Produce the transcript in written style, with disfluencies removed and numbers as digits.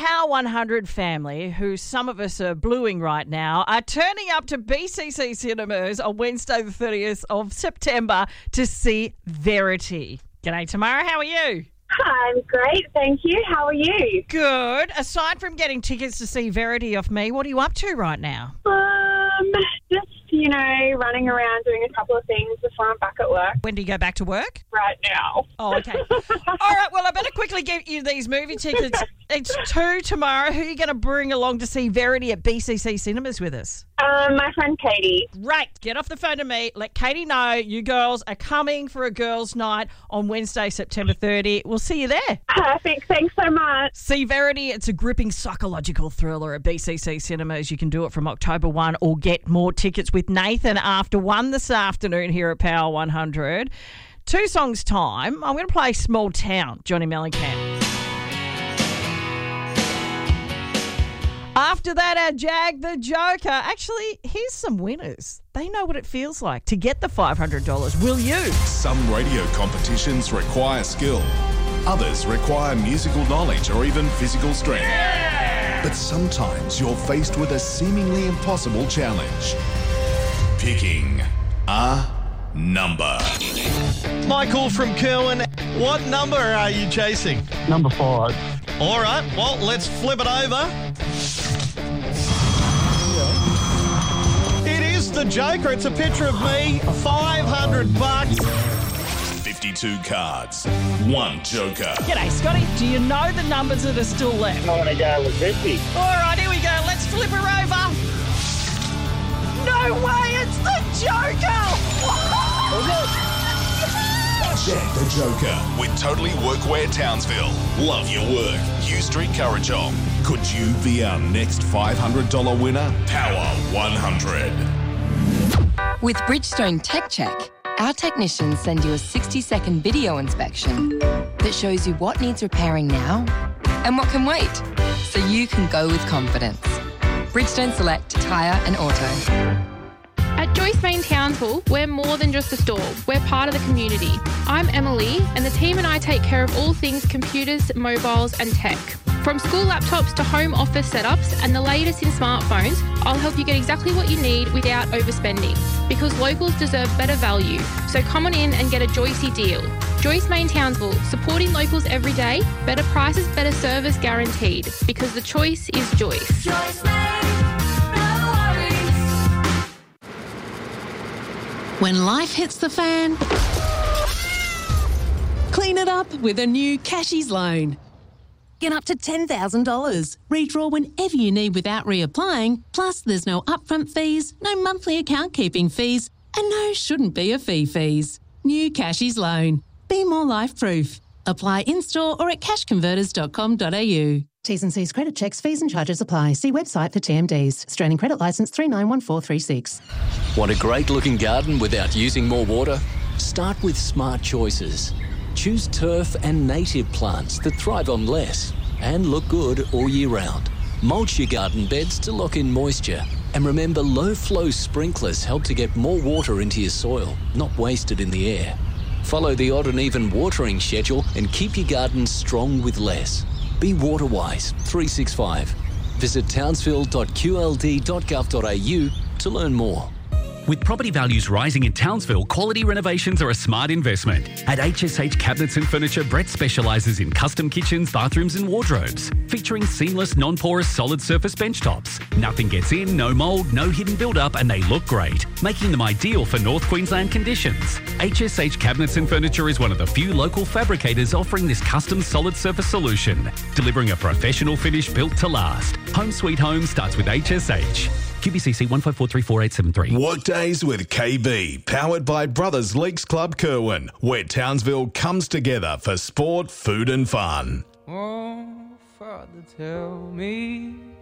Power 100 family, who some of us are bluing right now, are turning up to BCC Cinemas on Wednesday the 30th of September to see Verity. G'day, Tamara. How are you? Hi, I'm great, thank you. How are you? Good. Aside from getting tickets to see Verity off me, what are you up to right now? Just, running around doing a couple of things before I'm back at work. When do you go back to work? Right now. Oh, okay. All right, well, I better quickly give you these movie tickets. It's 2 tomorrow. Who are you going to bring along to see Verity at BCC Cinemas with us? My friend Katie. Great. Get off the phone to me. Let Katie know you girls are coming for a girls' night on Wednesday, September 30. We'll see you there. Perfect. Thanks so much. See Verity. It's a gripping psychological thriller at BCC Cinemas. You can do it from October 1 or get more tickets with Nathan after 1 this afternoon here at Power 100. 2 songs time. I'm going to play Small Town, Johnny Mellencamp. After that, our Jag the Joker. Actually, here's some winners. They know what it feels like to get the $500. Will you? Some radio competitions require skill. Others require musical knowledge or even physical strength. Yeah! But sometimes you're faced with a seemingly impossible challenge. Picking a number. Michael from Kerwin, what number are you chasing? Number 5. All right, well, let's flip it over. It is the Joker. It's a picture of me, $500. 52 cards, 1 Joker. G'day, Scotty. Do you know the numbers that are still left? I want to go with 50. All right, here we go. Let's flip her over. No way, it's the Joker! Jag the Joker with Totally Workwear Townsville. Love your work. U Street Currajong. Could you be our next $500 winner? Power 100. With Bridgestone Tech Check, our technicians send you a 60-second video inspection that shows you what needs repairing now and what can wait, so you can go with confidence. Bridgestone Select Tyre and Auto. At Joyce Main Townsville, we're more than just a store. We're part of the community. I'm Emily, and the team and I take care of all things computers, mobiles and tech. From school laptops to home office setups and the latest in smartphones, I'll help you get exactly what you need without overspending. Because locals deserve better value. So come on in and get a Joycey deal. Joyce Main Townsville, supporting locals every day. Better prices, better service guaranteed. Because the choice is Joyce. Joyce Main, no worries. When life hits the fan, clean it up with a new Cashies loan. Get up to $10,000. Redraw whenever you need without reapplying. Plus, there's no upfront fees, no monthly account keeping fees, and no shouldn't be a fees. New Cashies loan. Be more life-proof. Apply in-store or at cashconverters.com.au. T's and C's credit checks, fees and charges apply. See website for TMDs. Australian Credit Licence 391436. Want a great-looking garden without using more water? Start with smart choices. Choose turf and native plants that thrive on less and look good all year round. Mulch your garden beds to lock in moisture. And remember, low-flow sprinklers help to get more water into your soil, not wasted in the air. Follow the odd and even watering schedule and keep your garden strong with less. Be water-wise 365. Visit townsville.qld.gov.au to learn more. With property values rising in Townsville, quality renovations are a smart investment. At HSH Cabinets and Furniture, Brett specialises in custom kitchens, bathrooms and wardrobes, featuring seamless, non-porous, solid surface benchtops. Nothing gets in, no mould, no hidden build-up, and they look great, making them ideal for North Queensland conditions. HSH Cabinets and Furniture is one of the few local fabricators offering this custom solid surface solution, delivering a professional finish built to last. Home Sweet Home starts with HSH. QBCC 154344873. Workdays with KB, powered by Brothers Leagues Club Kerwin, where Townsville comes together for sport, food and fun. Oh, Father, tell me